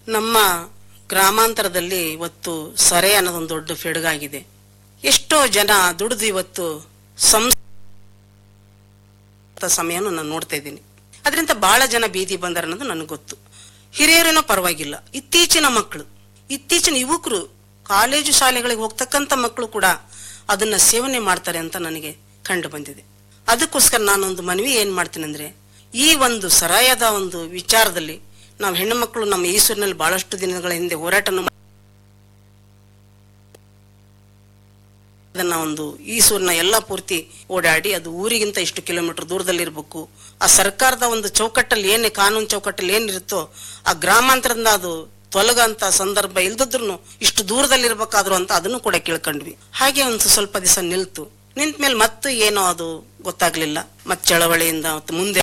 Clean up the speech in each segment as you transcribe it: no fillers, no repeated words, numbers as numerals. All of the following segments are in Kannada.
ನಮ್ಮ ಗ್ರಾಮಾಂತರದಲ್ಲಿ ಇವತ್ತು ಸರೆ ಅನ್ನೋದೊಂದು ದೊಡ್ಡ ಫೆಡಗಾಗಿದೆ. ಎಷ್ಟೋ ಜನ ದುಡಿದು ಇವತ್ತು ಸಮಯನೂ ನಾನು ನೋಡ್ತಾ ಇದ್ದೀನಿ. ಅದರಿಂದ ಬಹಳ ಜನ ಬೀದಿ ಬಂದಾರ ಅನ್ನೋದು ನನಗೆ ಗೊತ್ತು. ಹಿರಿಯರೇನೋ ಪರವಾಗಿಲ್ಲ, ಇತ್ತೀಚಿನ ಯುವಕರು ಕಾಲೇಜು ಶಾಲೆಗಳಿಗೆ ಹೋಗ್ತಕ್ಕಂಥ ಮಕ್ಕಳು ಕೂಡ ಅದನ್ನ ಸೇವನೆ ಮಾಡ್ತಾರೆ ಅಂತ ನನಗೆ ಕಂಡು ಬಂದಿದೆ. ಅದಕ್ಕೋಸ್ಕರ ನಾನೊಂದು ಮನವಿ ಏನ್ ಮಾಡ್ತೀನಿ ಅಂದ್ರೆ, ಈ ಒಂದು ಸರಾಯದ ಒಂದು ವಿಚಾರದಲ್ಲಿ ನಾವು ಹೆಣ್ಣು ಮಕ್ಕಳು ನಮ್ಮ ಈಸೂರಿನಲ್ಲಿ ಬಹಳಷ್ಟು ದಿನಗಳ ಹಿಂದೆ ಹೋರಾಟ ಅದನ್ನ ಒಂದು ಈಸೂರಿನ ಎಲ್ಲ ಪೂರ್ತಿ ಓಡಾಡಿ ಅದು ಊರಿಗಿಂತ ಇಷ್ಟು ಕಿಲೋಮೀಟರ್ ದೂರದಲ್ಲಿರ್ಬೇಕು, ಆ ಸರ್ಕಾರದ ಒಂದು ಚೌಕಟ್ಟಲ್ಲಿ ಏನೇ ಕಾನೂನು ಚೌಕಟ್ಟಲ್ಲಿ ಏನಿರುತ್ತೋ ಆ ಗ್ರಾಮಾಂತರದಿಂದ ಅದು ತೊಲಗಂತ ಸಂದರ್ಭ ಇಲ್ದಿದ್ರು ಇಷ್ಟು ದೂರದಲ್ಲಿರ್ಬೇಕಾದ್ರು ಅಂತ ಅದನ್ನು ಕೂಡ ಕೇಳ್ಕೊಂಡ್ವಿ. ಹಾಗೆ ಒಂದು ಸ್ವಲ್ಪ ದಿವಸ ನಿಂತ ಮೇಲೆ ಮತ್ತೆ ಏನೋ ಅದು ಗೊತ್ತಾಗ್ಲಿಲ್ಲ. ಮತ್ತೆ ಚಳವಳಿಯಿಂದ ಮತ್ತೆ ಮುಂದೆ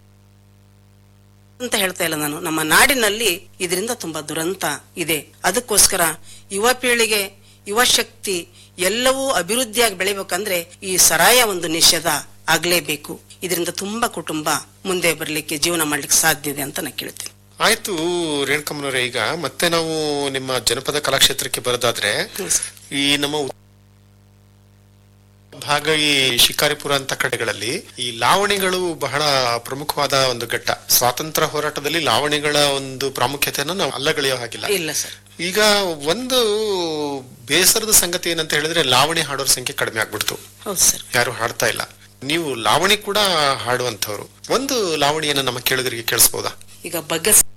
ಅಂತ ಹೇಳ್ತಾ ಇಲ್ಲ ನಾನು. ನಮ್ಮ ನಾಡಿನಲ್ಲಿ ಇದರಿಂದ ತುಂಬಾ ದುರಂತ ಇದೆ. ಅದಕ್ಕೋಸ್ಕರ ಯುವ ಪೀಳಿಗೆ, ಯುವ ಶಕ್ತಿ ಎಲ್ಲವೂ ಅಭಿವೃದ್ಧಿಯಾಗಿ ಬೆಳಿಬೇಕಂದ್ರೆ ಈ ಸರಾಯ ಒಂದು ನಿಷೇಧ ಆಗ್ಲೇಬೇಕು. ಇದರಿಂದ ತುಂಬಾ ಕುಟುಂಬ ಮುಂದೆ ಬರ್ಲಿಕ್ಕೆ, ಜೀವನ ಮಾಡ್ಲಿಕ್ಕೆ ಸಾಧ್ಯ ಇದೆ ಅಂತ ನಾನು ಕೇಳ್ತೀನಿ. ಆಯ್ತು ರೇಣುಕಮ್ಮನವರೇ, ಈಗ ಮತ್ತೆ ನಾವು ನಿಮ್ಮ ಜನಪದ ಕಲಾಕ್ಷೇತ್ರಕ್ಕೆ ಬರೋದಾದ್ರೆ, ಈ ನಮ್ಮ ಭಾಗ ಈ ಶಿಕಾರಿಪುರ ಅಂತ ಕಡೆಗಳಲ್ಲಿ ಈ ಲಾವಣಿಗಳು ಬಹಳ ಪ್ರಮುಖವಾದ ಒಂದು ಘಟ್ಟ. ಸ್ವಾತಂತ್ರ್ಯ ಹೋರಾಟದಲ್ಲಿ ಲಾವಣಿಗಳ ಒಂದು ಪ್ರಾಮುಖ್ಯತೆಯನ್ನು ನಾವು ಅಲ್ಲಗಳೆಯೋ ಹಾಗಿಲ್ಲ. ಇಲ್ಲ ಸರ್. ಈಗ ಒಂದು ಬೇಸರದ ಸಂಗತಿ ಏನಂತ ಹೇಳಿದ್ರೆ, ಲಾವಣಿ ಹಾಡೋರ ಸಂಖ್ಯೆ ಕಡಿಮೆ ಆಗ್ಬಿಡ್ತು. ಹೌದು ಸರ್, ಯಾರು ಹಾಡ್ತಾ ಇಲ್ಲ. ನೀವು ಲಾವಣಿ ಕೂಡ ಹಾಡುವಂತವ್ರು, ಒಂದು ಲಾವಣಿಯನ್ನ ನಮ್ಮ ಕೇಳುಗರಿಗೆ ಕೇಳಿಸಬಹುದಾ? ಈಗ